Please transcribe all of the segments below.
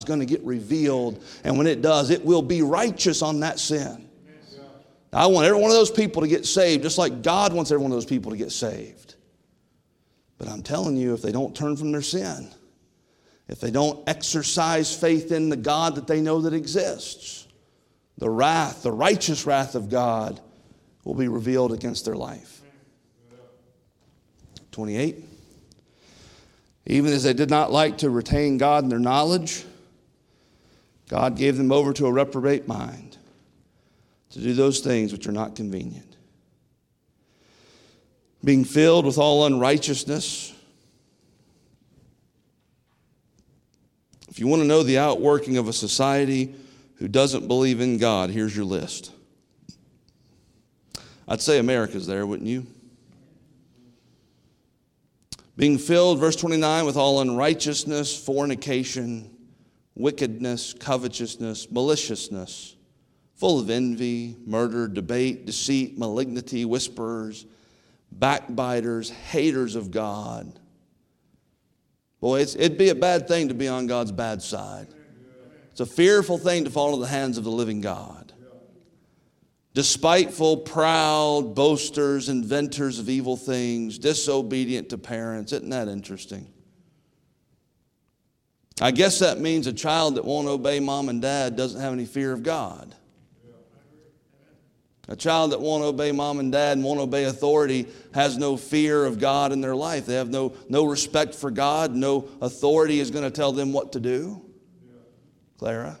going to get revealed. And when it does, it will be righteous on that sin. I want every one of those people to get saved, just like God wants every one of those people to get saved. But I'm telling you, if they don't turn from their sin, if they don't exercise faith in the God that they know that exists, the wrath, the righteous wrath of God will be revealed against their life. 28. Even as they did not like to retain God in their knowledge, God gave them over to a reprobate mind to do those things which are not convenient. Being filled with all unrighteousness. If you want to know the outworking of a society who doesn't believe in God, here's your list. I'd say America's there, wouldn't you? Being filled, verse 29, with all unrighteousness, fornication, wickedness, covetousness, maliciousness, full of envy, murder, debate, deceit, malignity, whisperers, backbiters, haters of God. Boy, it'd be a bad thing to be on God's bad side. It's a fearful thing to fall into the hands of the living God. Despiteful, proud, boasters, inventors of evil things, disobedient to parents. Isn't that interesting? I guess that means a child that won't obey mom and dad doesn't have any fear of God. A child that won't obey mom and dad and won't obey authority has no fear of God in their life. They have no respect for God. No authority is going to tell them what to do. Clara?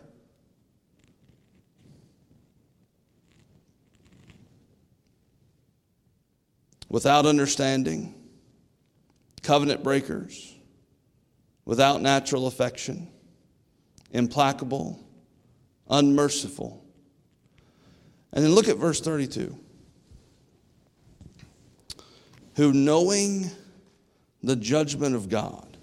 Without understanding, covenant breakers, without natural affection, implacable, unmerciful. And then look at verse 32. Who, knowing the judgment of God,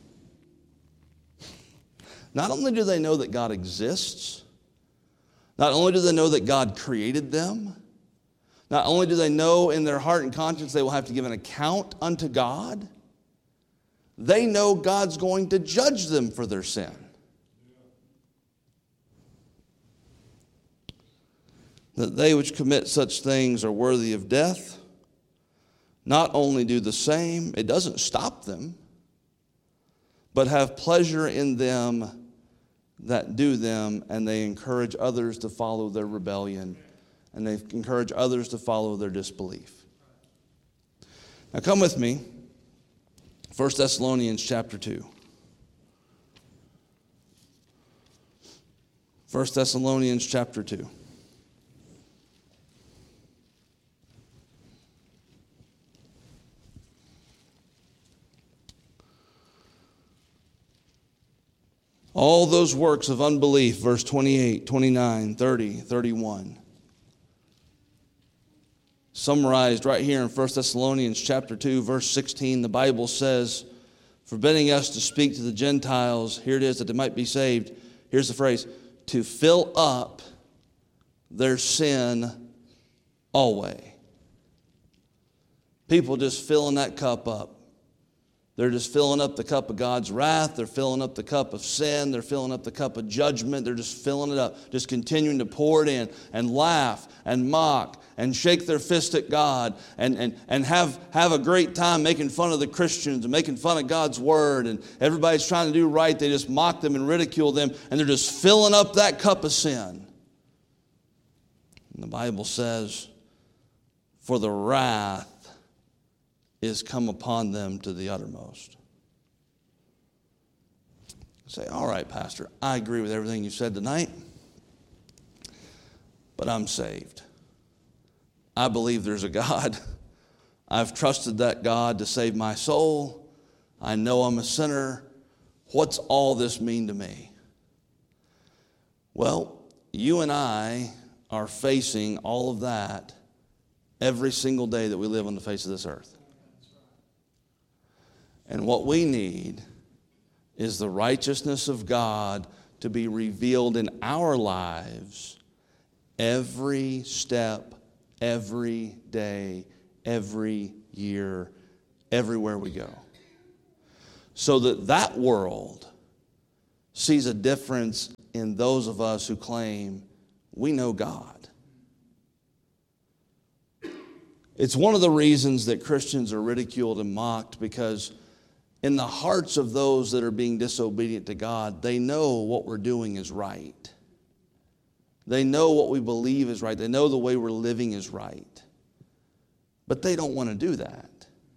not only do they know that God exists, not only do they know that God created them, not only do they know in their heart and conscience they will have to give an account unto God, they know God's going to judge them for their sin. That they which commit such things are worthy of death, not only do the same, it doesn't stop them, but have pleasure in them that do them, and they encourage others to follow their rebellion, and they encourage others to follow their disbelief. Now come with me, 1 Thessalonians chapter 2. 1 Thessalonians chapter 2. All those works of unbelief, verse 28, 29, 30, 31. Summarized right here in 1 Thessalonians chapter 2, verse 16, the Bible says, forbidding us to speak to the Gentiles, here it is, that they might be saved. Here's the phrase, to fill up their sin always. People just filling that cup up. They're just filling up the cup of God's wrath. They're filling up the cup of sin. They're filling up the cup of judgment. They're just filling it up, just continuing to pour it in and laugh and mock and shake their fist at God and have a great time making fun of the Christians and making fun of God's word. And everybody's trying to do right. They just mock them and ridicule them, and they're just filling up that cup of sin. And the Bible says, for the wrath is come upon them to the uttermost. Say, all right, Pastor, I agree with everything you said tonight, but I'm saved. I believe there's a God. I've trusted that God to save my soul. I know I'm a sinner. What's all this mean to me? Well, you and I are facing all of that every single day that we live on the face of this earth. And what we need is the righteousness of God to be revealed in our lives every step, every day, every year, everywhere we go. So that world sees a difference in those of us who claim we know God. It's one of the reasons that Christians are ridiculed and mocked, because in the hearts of those that are being disobedient to God, they know what we're doing is right. They know what we believe is right. They know the way we're living is right. But they don't want to do that.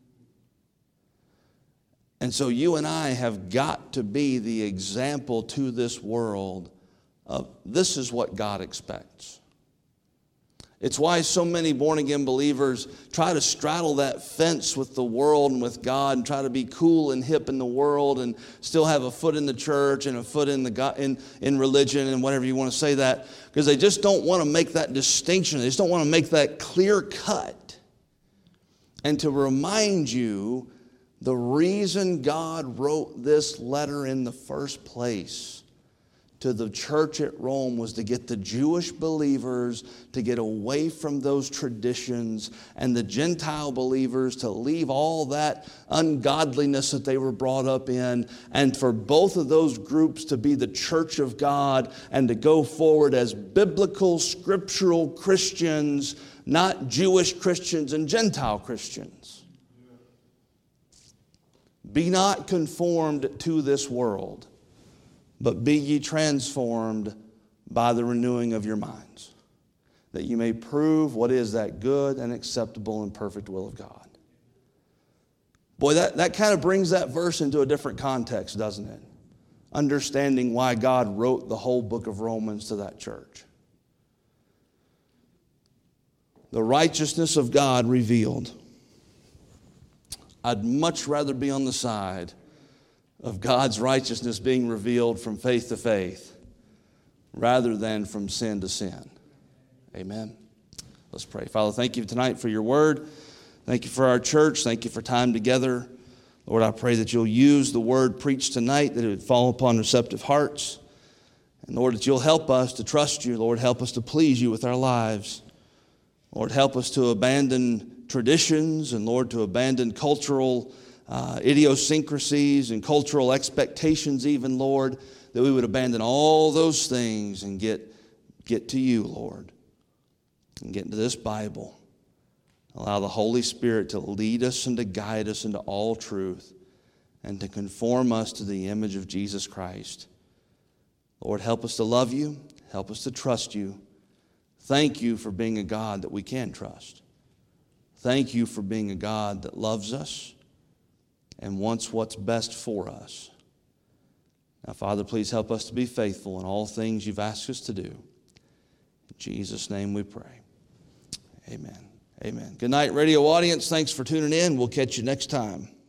And so you and I have got to be the example to this world of this is what God expects. It's why so many born-again believers try to straddle that fence with the world and with God and try to be cool and hip in the world and still have a foot in the church and a foot in in religion and whatever you want to say that, because they just don't want to make that distinction. They just don't want to make that clear cut. And to remind you, the reason God wrote this letter in the first place to the church at Rome was to get the Jewish believers to get away from those traditions and the Gentile believers to leave all that ungodliness that they were brought up in, and for both of those groups to be the church of God and to go forward as biblical, scriptural Christians, not Jewish Christians and Gentile Christians. Be not conformed to this world, but be ye transformed by the renewing of your minds, that you may prove what is that good and acceptable and perfect will of God. Boy, that kind of brings that verse into a different context, doesn't it? Understanding why God wrote the whole book of Romans to that church. The righteousness of God revealed. I'd much rather be on the side of God's righteousness being revealed from faith to faith rather than from sin to sin. Amen. Let's pray. Father, thank you tonight for your word. Thank you for our church. Thank you for time together. Lord, I pray that you'll use the word preached tonight, that it would fall upon receptive hearts. And Lord, that you'll help us to trust you. Lord, help us to please you with our lives. Lord, help us to abandon traditions, and Lord, to abandon cultural idiosyncrasies and cultural expectations even, Lord, that we would abandon all those things and get to you, Lord, and get into this Bible. Allow the Holy Spirit to lead us and to guide us into all truth and to conform us to the image of Jesus Christ. Lord, help us to love you. Help us to trust you. Thank you for being a God that we can trust. Thank you for being a God that loves us and wants what's best for us. Now, Father, please help us to be faithful in all things you've asked us to do. In Jesus' name we pray. Amen. Amen. Good night, radio audience. Thanks for tuning in. We'll catch you next time.